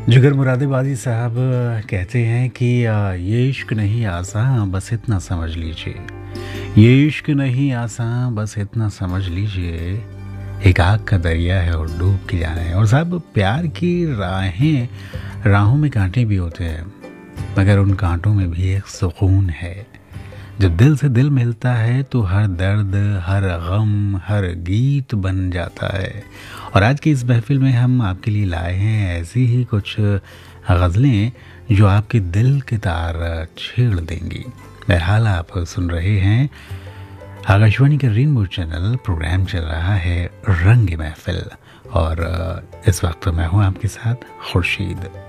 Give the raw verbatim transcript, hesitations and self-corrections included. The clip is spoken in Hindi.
जिगर मुरादेबादी साहब कहते हैं कि आ, ये इश्क नहीं आसान बस इतना समझ लीजिए। ये इश्क नहीं आसान बस इतना समझ लीजिए। एक आग का दरिया है और डूब के जाना है। और साहब प्यार की राहें राहों में कांटे भी होते हैं, मगर उन कांटों में भी एक सुकून है। जब दिल से दिल मिलता है तो हर दर्द, हर गम, हर गीत बन जाता है। और आज की इस महफिल में हम आपके लिए लाए हैं ऐसी ही कुछ गज़लें जो आपके दिल के तार छेड़ देंगी। बहरहाल आप सुन रहे हैं आकाशवाणी का रेनबो चैनल, प्रोग्राम चल रहा है रंग महफिल और इस वक्त मैं हूँ आपके साथ खुर्शीद।